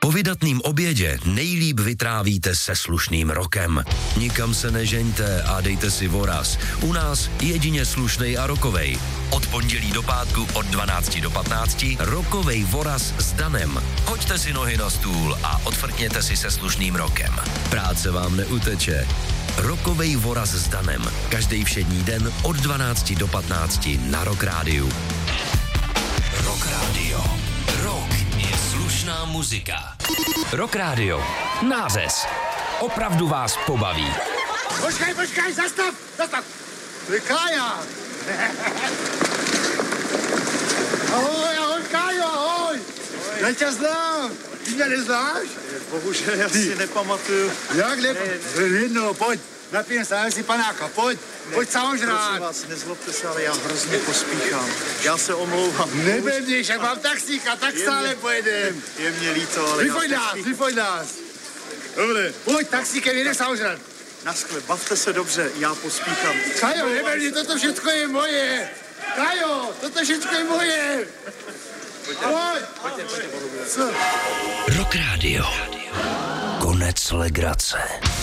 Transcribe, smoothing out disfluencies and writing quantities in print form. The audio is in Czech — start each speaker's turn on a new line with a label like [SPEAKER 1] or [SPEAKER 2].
[SPEAKER 1] Po vydatným obědě nejlíp vytrávíte se slušným rokem. Nikam se nežeňte a dejte si voraz. U nás jedině slušnej a rokovej. Od pondělí do pátku od 12 do 15 rokovej voraz s Danem. Hoďte si nohy na stůl a odfrkněte si se slušným rokem. Práce vám neuteče. Rokovej voraz s Danem. Každý všední den od 12 do 15 na Rock Rádiu. Rock Rádio. Rock je slušná muzika. Rock Rádio. Nářez. Opravdu vás pobaví.
[SPEAKER 2] Počkej, zastav! Ty Kája! Ahoj, Kájo, ahoj! Já tě znám! Ty mě neznáš?
[SPEAKER 3] Bohužel, já si nepamatuju.
[SPEAKER 2] Jak jedno, pojď, napijeme se, si panáka, pojď sám žrát.
[SPEAKER 3] Prosím vás, nezlobte se, ale já hrozně pospíchám. Já se omlouvám.
[SPEAKER 2] Nebevníš, jak mám taxíka, tak stále pojedem.
[SPEAKER 3] Je mě líto, ale
[SPEAKER 2] Vyfoď nás. Dobře. Pojď, taxíkem, jedeš sám žrát.
[SPEAKER 3] Naschle, bavte se dobře, já pospíchám.
[SPEAKER 2] Kajo, nebevní, toto všechno je moje. Kajo, toto všechno je moje. Pojď.
[SPEAKER 1] Rock Rádio. Konec legrace.